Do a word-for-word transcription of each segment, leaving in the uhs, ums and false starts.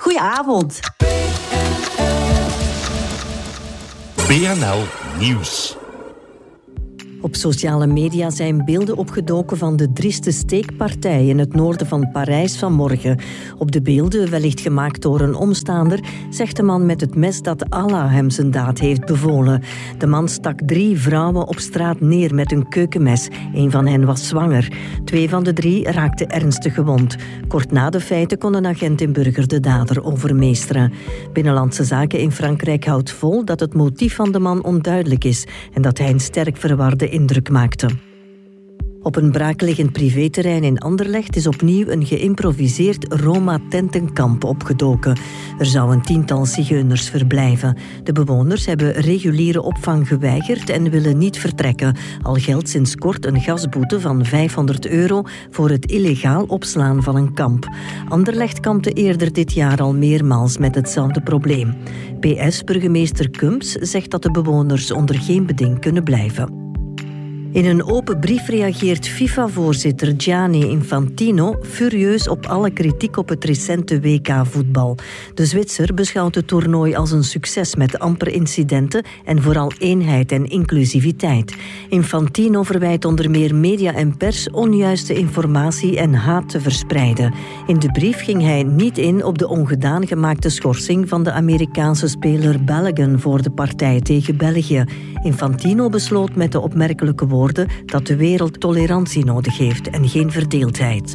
Goedenavond. B N L Nieuws. Op sociale media zijn beelden opgedoken van de drieste steekpartij in het noorden van Parijs vanmorgen. Op de beelden, wellicht gemaakt door een omstaander, zegt de man met het mes dat Allah hem zijn daad heeft bevolen. De man stak drie vrouwen op straat neer met een keukenmes. Een van hen was zwanger. Twee van de drie raakten ernstig gewond. Kort na de feiten kon een agent in Burger de dader overmeesteren. Binnenlandse Zaken in Frankrijk houdt vol dat het motief van de man onduidelijk is en dat hij een sterk verwarde indruk maakte. Op een braakliggend privéterrein in Anderlecht is opnieuw een geïmproviseerd Roma-tentenkamp opgedoken. Er zou een tiental zigeuners verblijven. De bewoners hebben reguliere opvang geweigerd en willen niet vertrekken. Al geldt sinds kort een gasboete van vijfhonderd euro voor het illegaal opslaan van een kamp. Anderlecht kampte eerder dit jaar al meermaals met hetzelfde probleem. P S-burgemeester Kumps zegt dat de bewoners onder geen beding kunnen blijven. In een open brief reageert FIFA-voorzitter Gianni Infantino furieus op alle kritiek op het recente W K-voetbal. De Zwitser beschouwt het toernooi als een succes met amper incidenten en vooral eenheid en inclusiviteit. Infantino verwijt onder meer media en pers onjuiste informatie en haat te verspreiden. In de brief ging hij niet in op de ongedaan gemaakte schorsing van de Amerikaanse speler Balogun voor de partij tegen België. Infantino besloot met de opmerkelijke woorden dat de wereld tolerantie nodig heeft en geen verdeeldheid.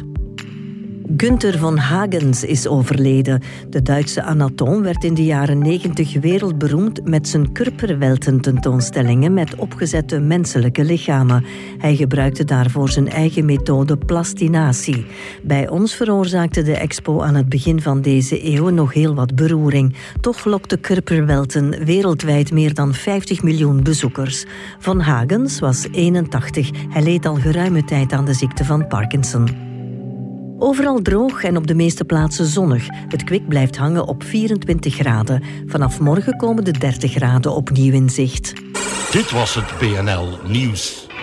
Günther von Hagens is overleden. De Duitse anatoom werd in de jaren negentig wereldberoemd met zijn Körperwelten-tentoonstellingen met opgezette menselijke lichamen. Hij gebruikte daarvoor zijn eigen methode plastinatie. Bij ons veroorzaakte de expo aan het begin van deze eeuw nog heel wat beroering. Toch lokte Körperwelten wereldwijd meer dan vijftig miljoen bezoekers. Von Hagens was eenentachtig. Hij leed al geruime tijd aan de ziekte van Parkinson. Overal droog en op de meeste plaatsen zonnig. Het kwik blijft hangen op vierentwintig graden. Vanaf morgen komen de dertig graden opnieuw in zicht. Dit was het B N L Nieuws.